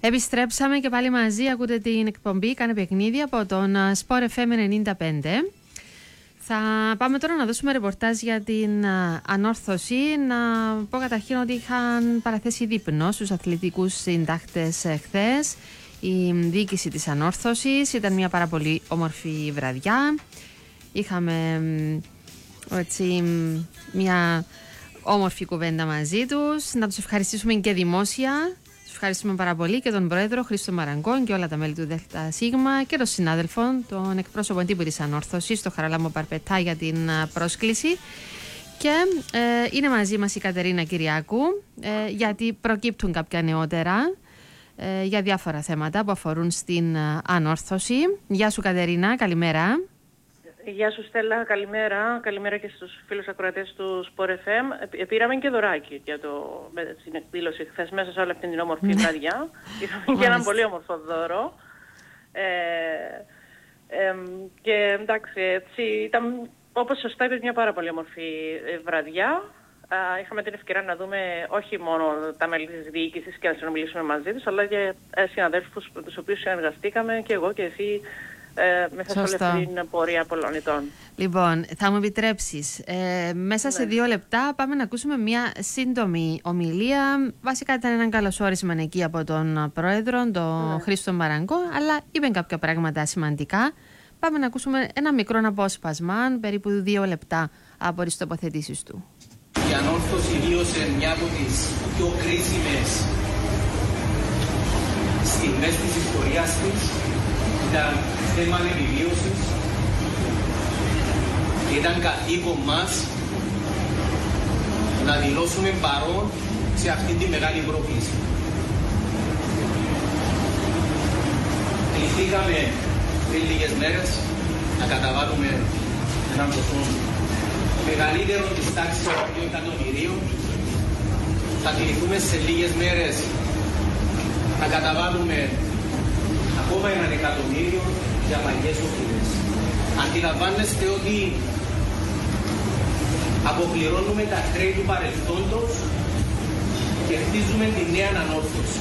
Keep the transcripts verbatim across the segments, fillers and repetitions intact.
Επιστρέψαμε και πάλι μαζί. Ακούτε την εκπομπή Κάνε Παιχνίδι από τον Sport εφ εμ ενενήντα πέντε. Θα πάμε τώρα να δώσουμε ρεπορτάζ για την ανόρθωση. Να πω καταρχήν ότι είχαν παραθέσει δείπνο στους αθλητικούς συντάκτες χθες η διοίκηση της ανόρθωσης. Ήταν μια πάρα πολύ όμορφη βραδιά. Είχαμε έτσι μια όμορφη κουβέντα μαζί τους. Να τους ευχαριστήσουμε και δημόσια. Ευχαριστούμε πάρα πολύ και τον Πρόεδρο Χρήστο Μαραγκό και όλα τα μέλη του ΔΣ και τον συνάδελφο, τον εκπρόσωπο τύπου της Ανόρθωσης, τον Χαραλάμπο Παρπετά, για την πρόσκληση. Και ε, είναι μαζί μας η Κατερίνα Κυριάκου, ε, γιατί προκύπτουν κάποια νεότερα ε, για διάφορα θέματα που αφορούν στην Ανόρθωση. Γεια σου Κατερίνα, καλημέρα. Γεια σου Στέλλα, καλημέρα. Καλημέρα και στους φίλους ακροατές του Sport εφ εμ. Ε, πήραμε και δωράκι για το, με, στην εκδήλωση χθες μέσα σε όλη αυτή την όμορφη βραδιά. Είχαμε και έναν πολύ όμορφο δώρο. Ε, ε, και εντάξει, έτσι, ήταν, όπως σωστά είπες, μια πάρα πολύ όμορφη βραδιά. Ε, είχαμε την ευκαιρία να δούμε όχι μόνο τα μέλη της διοίκησης και να συνομιλήσουμε μαζί τους, αλλά και ε, συναδέλφους με τους οποίους συνεργαστήκαμε και εγώ και εσύ Ε, μέσα σε όλη αυτή την πορεία πολλών ετών. Λοιπόν, θα μου επιτρέψεις ε, μέσα ναι. σε δύο λεπτά πάμε να ακούσουμε μια σύντομη ομιλία. Βασικά ήταν ένα καλωσόρισμα εκεί από τον Πρόεδρο, τον ναι. Χρήστο Μαραγκό, αλλά είπε κάποια πράγματα σημαντικά. Πάμε να ακούσουμε ένα μικρό απόσπασμα, περίπου δύο λεπτά από τις τοποθετήσεις του. Η Ανόρθωση βίωσε μια από τις πιο κρίσιμες στιγμές της ιστορίας της. Ήταν θέμα επιβίωσης και ήταν καθήκον μας να δηλώσουμε παρόν σε αυτή τη μεγάλη πρόκληση. Κληθήκαμε πριν λίγες μέρες να καταβάλουμε έναν ποσό μεγαλύτερο της τάξης των δύο εκατομμυρίων. Θα κληθούμε σε λίγες μέρες να καταβάλουμε ακόμα έναν εκατομμύριο για παλιές οφειλές. Αντιλαμβάνεστε ότι αποπληρώνουμε τα χρέη του παρελθόντος και χτίζουμε τη νέα ανόρθωση.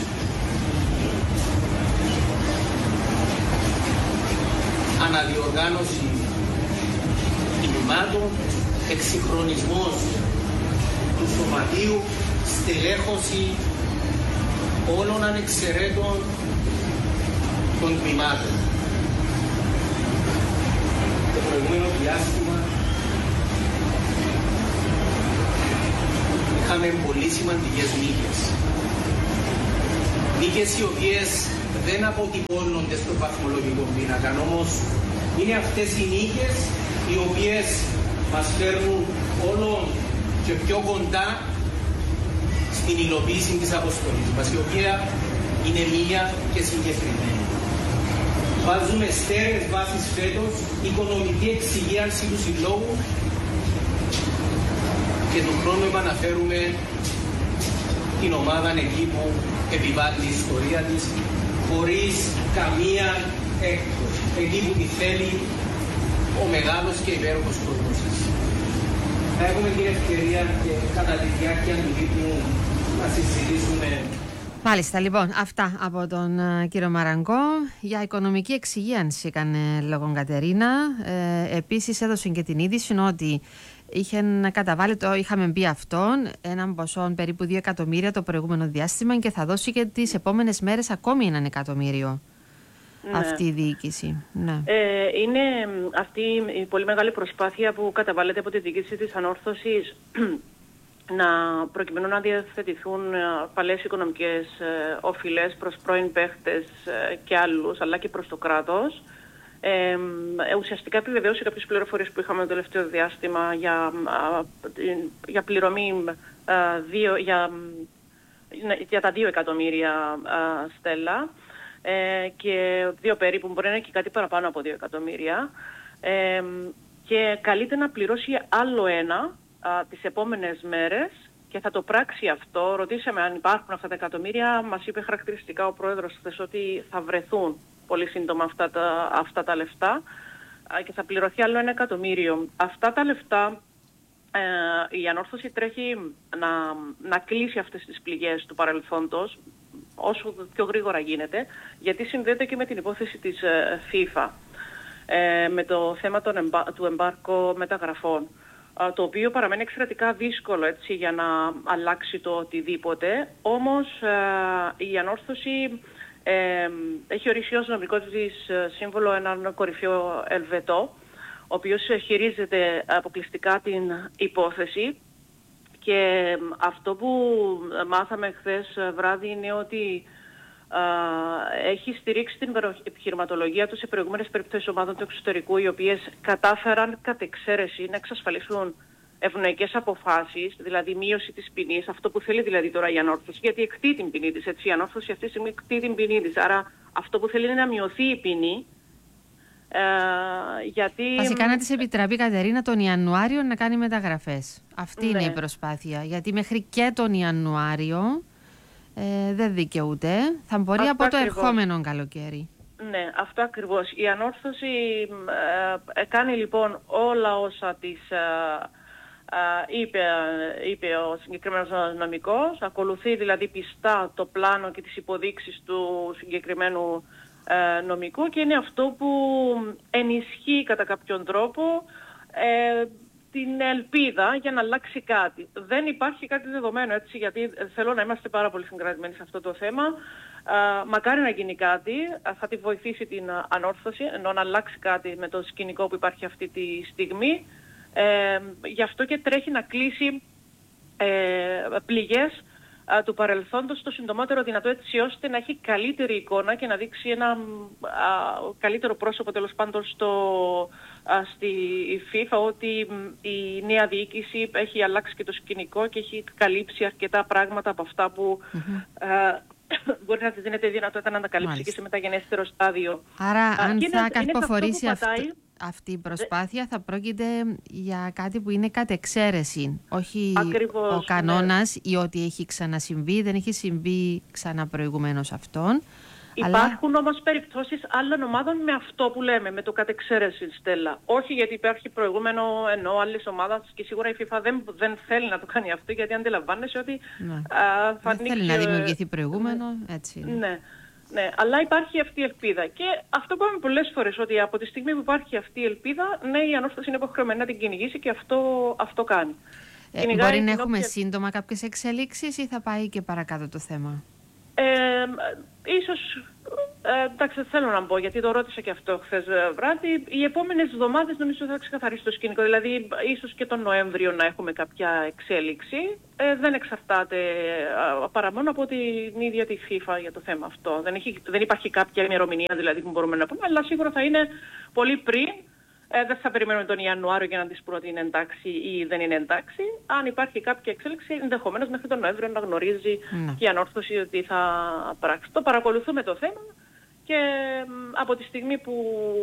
Αναδιοργάνωση κινημάτων, εξυγχρονισμός του σωματείου, στελέχωση όλων ανεξαιρέτων των τμήματων. Το προηγούμενο διάστημα είχαμε πολύ σημαντικές νίκες. Νίκες οι οποίες δεν αποτυπώνονται στο βαθμολογικό πίνακα, όμως είναι αυτές οι νίκες οι οποίες μας φέρνουν όλο και πιο κοντά στην υλοποίηση της αποστολής μας, η οποία είναι μία και συγκεκριμένη. Βάζουμε στέρεες βάσεις φέτος, οικονομική εξυγίανση του συλλόγου και του χρόνου επαναφέρουμε την ομάδα εκεί που επιβάλλει η ιστορία της χωρίς καμία έκπτωση. Εκεί που τη θέλει ο μεγάλος και υπέροχος κόσμος της. Θα έχουμε την ευκαιρία και κατά τη διάρκεια του δείπνου να συζητήσουμε. Μάλιστα, λοιπόν, αυτά από τον uh, κύριο Μαραγκό. Για οικονομική εξυγίανση έκανε λόγον Κατερίνα. Ε, επίσης έδωσε και την είδηση ότι είχε καταβάλει, το είχαμε πει αυτόν, έναν ποσό περίπου δύο εκατομμύρια το προηγούμενο διάστημα και θα δώσει και τις επόμενες μέρες ακόμη έναν εκατομμύριο. Ναι. Αυτή η διοίκηση. Ναι. Ε, είναι αυτή η πολύ μεγάλη προσπάθεια που καταβάλλεται από τη διοίκηση της Ανόρθωσης να προκειμένου να διαθετηθούν παλαιές οικονομικές ε, οφειλές προς πρώην παίχτες ε, και άλλους, αλλά και προς το κράτος. Ε, ε, ουσιαστικά επιβεβαίωσε κάποιες πληροφορίες που είχαμε το τελευταίο διάστημα για, α, για πληρωμή α, δύο, για, για τα δύο εκατομμύρια α, Στέλλα ε, και δύο περίπου, μπορεί να είναι και κάτι παραπάνω από δύο εκατομμύρια ε, και καλείται να πληρώσει άλλο ένα α, τις επόμενες μέρες και θα το πράξει αυτό. Ρωτήσαμε αν υπάρχουν αυτά τα εκατομμύρια, μας είπε χαρακτηριστικά ο πρόεδρος χθες ότι θα βρεθούν πολύ σύντομα αυτά τα, αυτά τα λεφτά και θα πληρωθεί άλλο ένα εκατομμύριο. Αυτά τα λεφτά ε, η Ανόρθωση τρέχει να, να κλείσει αυτές τις πληγές του παρελθόντος. όσο πιο γρήγορα γίνεται, γιατί συνδέεται και με την υπόθεση της FIFA, ε, με το θέμα των εμπα... του εμπάρκο μεταγραφών, το οποίο παραμένει εξαιρετικά δύσκολο, έτσι, για να αλλάξει το οτιδήποτε. Όμως η ανόρθωση ε, έχει ορίσει ως νομικό της σύμβολο έναν κορυφαίο Ελβετό, ο οποίος χειρίζεται αποκλειστικά την υπόθεση, και αυτό που μάθαμε χθες βράδυ είναι ότι α, έχει στηρίξει την επιχειρηματολογία του σε προηγούμενες περιπτώσεις ομάδων του εξωτερικού, οι οποίες κατάφεραν κατ' εξαίρεση να εξασφαλίσουν ευνοϊκές αποφάσεις, δηλαδή μείωση της ποινής, αυτό που θέλει δηλαδή τώρα η ανόρθωση, γιατί εκτεί την ποινή της, έτσι, η ανόρθωση αυτή τη στιγμή εκτεί την ποινή της, άρα αυτό που θέλει είναι να μειωθεί η ποινή. Uh, γιατί... Βασικά να της επιτραπεί, Κατερίνα, τον Ιανουάριο να κάνει μεταγραφές. Αυτή ναι. είναι η προσπάθεια. Γιατί μέχρι και τον Ιανουάριο ε, δεν δικαιούται. Θα μπορεί αυτό από το ακριβώς. ερχόμενο καλοκαίρι. Ναι, αυτό ακριβώς. Η ανόρθωση ε, κάνει λοιπόν όλα όσα της ε, ε, είπε, είπε ο συγκεκριμένος νομικός. Ακολουθεί δηλαδή πιστά το πλάνο και τις υποδείξεις του συγκεκριμένου νομικού, και είναι αυτό που ενισχύει κατά κάποιον τρόπο ε, την ελπίδα για να αλλάξει κάτι. Δεν υπάρχει κάτι δεδομένο, έτσι, γιατί θέλω να είμαστε πάρα πολύ συγκρατημένοι σε αυτό το θέμα. Ε, μακάρι να γίνει κάτι, θα τη βοηθήσει την ανόρθωση, ενώ να αλλάξει κάτι με το σκηνικό που υπάρχει αυτή τη στιγμή. Ε, γι' αυτό και τρέχει να κλείσει ε, πληγές του παρελθόντος το συντομότερο δυνατό, έτσι ώστε να έχει καλύτερη εικόνα και να δείξει ένα α, καλύτερο πρόσωπο τέλος πάντων στο, α, στη FIFA, ότι η νέα διοίκηση έχει αλλάξει και το σκηνικό και έχει καλύψει αρκετά πράγματα από αυτά που mm-hmm. α, μπορεί να της δίνεται δυνατότητα να ανακαλύψει. Μάλιστα. Και σε μεταγενέστερο στάδιο. Άρα α, αν θα καρποφορήσει αυτό, αυτή η προσπάθεια, θα πρόκειται για κάτι που είναι κατ' εξαίρεση, όχι ακριβώς, ο κανόνας, ναι. ή ότι έχει ξανασυμβεί, δεν έχει συμβεί ξανά προηγουμένως αυτόν. Υπάρχουν αλλά... όμως περιπτώσεις άλλων ομάδων με αυτό που λέμε, με το κατ' εξαίρεση, Στέλλα. Όχι γιατί υπάρχει προηγούμενο ενώ άλλες ομάδες, και σίγουρα η FIFA δεν, δεν θέλει να το κάνει αυτό, γιατί αντιλαμβάνεσαι ότι ναι. α, θα δεν θέλει να δημιουργηθεί προηγούμενο, έτσι είναι. Ναι. Ναι, αλλά υπάρχει αυτή η ελπίδα. Και αυτό που είπαμε πολλές φορές, ότι από τη στιγμή που υπάρχει αυτή η ελπίδα, ναι, η ανόρθωση είναι υποχρεωμένη να την κυνηγήσει, και αυτό, αυτό κάνει. Ε, μπορεί να έχουμε και... σύντομα κάποιες εξελίξεις, ή θα πάει και παρακάτω το θέμα? Ε, ίσως, ε, εντάξει, θέλω να πω, γιατί το ρώτησα και αυτό χθες βράδυ. Οι επόμενες εβδομάδες νομίζω θα ξεκαθαρίσει το σκηνικό. Δηλαδή, ίσως και τον Νοέμβριο να έχουμε κάποια εξέλιξη. Ε, δεν εξαρτάται ε, παρά μόνο από την ίδια τη FIFA για το θέμα αυτό. Δεν, έχει, δεν υπάρχει κάποια ημερομηνία δηλαδή που μπορούμε να πούμε, αλλά σίγουρα θα είναι πολύ πριν. Ε, δεν θα περιμένουμε τον Ιανουάριο για να της πούμε ότι είναι εντάξει ή δεν είναι εντάξει. Αν υπάρχει κάποια εξέλιξη, ενδεχομένως μέχρι τον Νοέμβριο να γνωρίζει ναι. και η ανόρθωση ότι θα πράξει. Το παρακολουθούμε το θέμα, και ε, από τη στιγμή που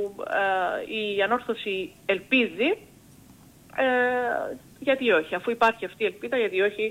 ε, η ανόρθωση ελπίζει, ε, γιατί όχι, αφού υπάρχει αυτή η ελπίδα, γιατί όχι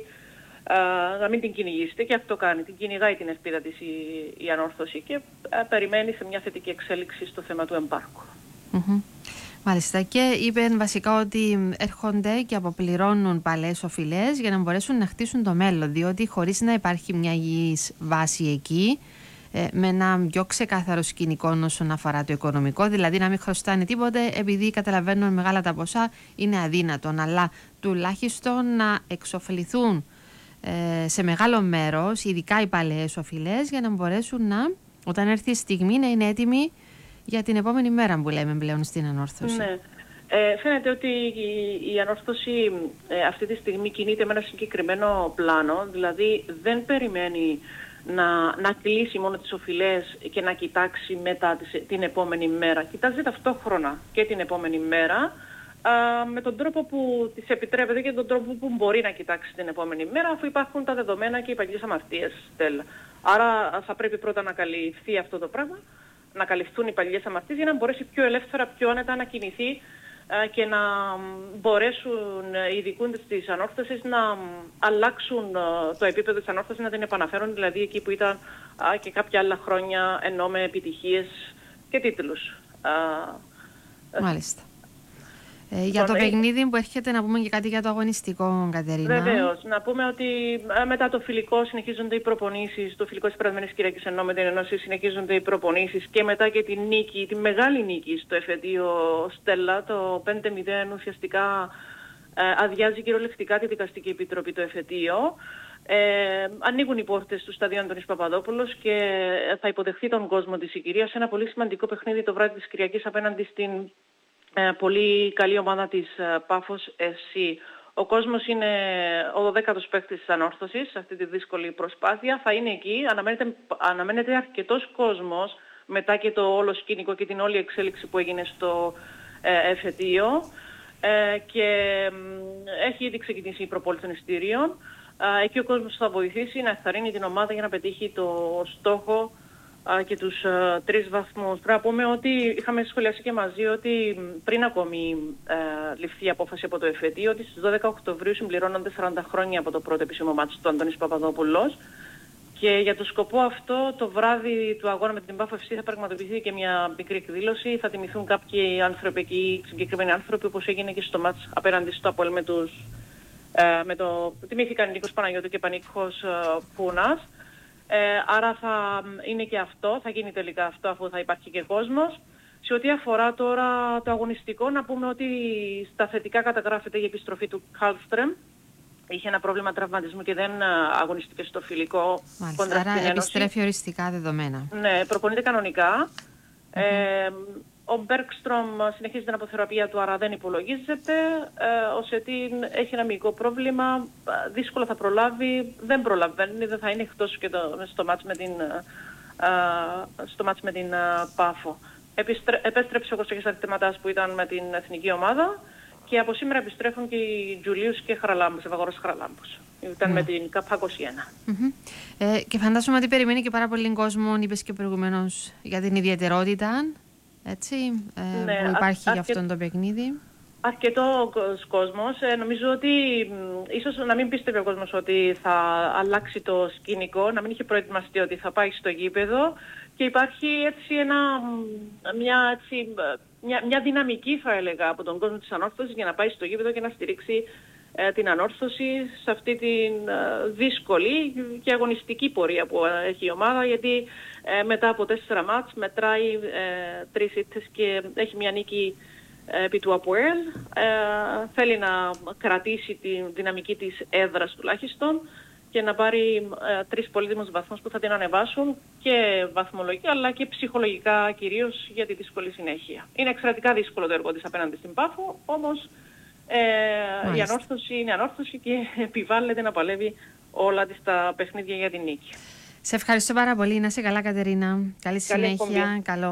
ε, να μην την κυνηγήσετε, και αυτό κάνει. Την κυνηγάει την ελπίδα της η, η ανόρθωση, και ε, περιμένει σε μια θετική εξέλιξη στο θέμα του εμπάρκου. Mm-hmm. Μάλιστα, και είπε βασικά ότι έρχονται και αποπληρώνουν παλαιές οφειλές για να μπορέσουν να χτίσουν το μέλλον, διότι χωρίς να υπάρχει μια υγιής βάση εκεί, ε, με ένα πιο ξεκάθαρο σκηνικό όσον αφορά το οικονομικό, δηλαδή να μην χρωστάνε τίποτε, επειδή καταλαβαίνουν μεγάλα τα ποσά, είναι αδύνατον, αλλά τουλάχιστον να εξοφληθούν ε, σε μεγάλο μέρος, ειδικά οι παλαιές οφειλές, για να μπορέσουν να, όταν έρθει η στιγμή, να είναι έτοιμοι για την επόμενη μέρα που λέμε πλέον στην ανόρθωση. Ναι. Ε, φαίνεται ότι η, η ανόρθωση ε, αυτή τη στιγμή κινείται με ένα συγκεκριμένο πλάνο, δηλαδή δεν περιμένει να, να κλείσει μόνο τις οφειλές και να κοιτάξει μετά την επόμενη μέρα. Κοιτάζει ταυτόχρονα και την επόμενη μέρα, α, με τον τρόπο που της επιτρέπεται και τον τρόπο που μπορεί να κοιτάξει την επόμενη μέρα, αφού υπάρχουν τα δεδομένα και οι παλιές αμαρτίες, Στέλλα. Άρα θα πρέπει πρώτα να καλυφθεί αυτό το πράγμα, να καλυφθούν οι παλιές αμαρτίες, για να μπορέσει πιο ελεύθερα, πιο άνετα να κινηθεί και να μπορέσουν οι ειδικούντες της ανόρθωσης να αλλάξουν το επίπεδο της ανόρθωσης, να την επαναφέρουν δηλαδή εκεί που ήταν και κάποια άλλα χρόνια, ενώ με επιτυχίες και τίτλους. Μάλιστα. Ε, για το παιχνίδι που έρχεται, να πούμε και κάτι για το αγωνιστικό, Κατερίνα. Βεβαίως. Να πούμε ότι μετά το φιλικό συνεχίζονται οι προπονήσεις, το φιλικό της περασμένης Κυριακής ενώ με την Ενώση συνεχίζονται οι προπονήσεις και μετά και τη νίκη, τη μεγάλη νίκη στο εφετείο Στέλλα, το πέντε μηδέν ουσιαστικά ε, αδειάζει κυριολεκτικά τη Δικαστική Επιτροπή το εφετείο. Ε, ανοίγουν οι πόρτες του σταδίου Αντώνης Παπαδόπουλος και θα υποδεχθεί τον κόσμο της η κυρία σε ένα πολύ σημαντικό παιχνίδι το βράδυ της Κυριακής απέναντι στην ε, πολύ καλή ομάδα της ε, Πάφος εφ σι. Ο κόσμος είναι ο δωδέκατος παίκτης της Ανόρθωσης σε αυτή τη δύσκολη προσπάθεια. Θα είναι εκεί. Αναμένεται, αναμένεται αρκετός κόσμος μετά και το όλο σκηνικό και την όλη εξέλιξη που έγινε στο ε, εφετείο. Ε, και ε, έχει ήδη ξεκινήσει η προπόληση των εισιτήριων. Uh, εκεί ο κόσμος θα βοηθήσει να ευθαρρύνει την ομάδα για να πετύχει το στόχο uh, και τους uh, τρεις βαθμούς. Πρέπει να πούμε ότι είχαμε σχολιάσει και μαζί ότι πριν ακόμη uh, ληφθεί η απόφαση από το εφετείο ότι στις δώδεκα Οκτωβρίου συμπληρώνονται σαράντα χρόνια από το πρώτο επίσημο μάτσο του Αντώνης Παπαδόπουλος και για το σκοπό αυτό το βράδυ του αγώνα με την Πάφο εφ σι θα πραγματοποιηθεί και μια μικρή εκδήλωση. Θα τιμηθούν κάποιοι άνθρωποι εκεί, συγκεκριμένοι άνθρωποι, όπως έγινε και στο μάτς απέναντι στο Απόελ με τους Ε, με το τιμήθηκαν Νίκος Παναγιώτου και Πανίκος ε, Πούνας. Ε, άρα θα είναι και αυτό, θα γίνει τελικά αυτό αφού θα υπάρχει και κόσμος. Σε ό,τι αφορά τώρα το αγωνιστικό, να πούμε ότι στα θετικά καταγράφεται η επιστροφή του Κάλστρεμ. Είχε ένα πρόβλημα τραυματισμού και δεν αγωνιστήκε στο φιλικό. Μάλιστα, άρα επιστρέφει οριστικά δεδομένα. Ναι, προπονείται κανονικά. Mm-hmm. Ε, Ο Μπέρκστρομ συνεχίζει την αποθεραπεία του, άρα δεν υπολογίζεται. Ε, ο Σετίν έχει ένα μικρό πρόβλημα, δύσκολα θα προλάβει, δεν προλαβαίνει, δεν θα είναι εκτός και το, στο μάτς με την, α, στο μάτς με την α, Πάφο. Επιστρέ, επέστρεψε ο Κωστάκης Αρτεματάς που ήταν με την εθνική ομάδα και από σήμερα επιστρέφουν και οι Τζουλίους και Χαραλάμπους, Ευαγόρος Χαραλάμπους. Ήταν mm. με την ΚΑΠ είκοσι ένα. Mm-hmm. Ε, και φαντάζομαι ότι περιμένει και πάρα πολύ κόσμο, είπες και προηγουμένως, για την ιδιαιτερότητα. Έτσι, ε, ναι, που υπάρχει αρκε... για αυτόν το παιχνίδι. Αρκετό κόσμος. Ε, νομίζω ότι μ, ίσως να μην πίστευε ο κόσμος ότι θα αλλάξει το σκηνικό, να μην είχε προετοιμαστεί ότι θα πάει στο γήπεδο και υπάρχει έτσι ένα, μια, έτσι, μια, μια δυναμική θα έλεγα από τον κόσμο της Ανόρθωσης για να πάει στο γήπεδο και να στηρίξει ε, την Ανόρθωση σε αυτή την ε, δύσκολη και αγωνιστική πορεία που έχει η ομάδα, γιατί ε, μετά από τέσσερα μάτς μετράει ε, τρεις ήττες και έχει μια νίκη ε, επί του Αποέλ. Ε, θέλει να κρατήσει τη δυναμική της έδρας τουλάχιστον και να πάρει ε, τρεις πολύτιμους βαθμούς που θα την ανεβάσουν και βαθμολογικά αλλά και ψυχολογικά κυρίως για τη δύσκολη συνέχεια. Είναι εξαιρετικά δύσκολο το έργο της απέναντι στην Πάφο, όμως Ε, η ανόρθωση είναι ανόρθωση και επιβάλλεται να παλεύει όλα της τα παιχνίδια για την νίκη. Σε ευχαριστώ πάρα πολύ. Να είσαι καλά, Κατερίνα. Καλή συνέχεια. Καλό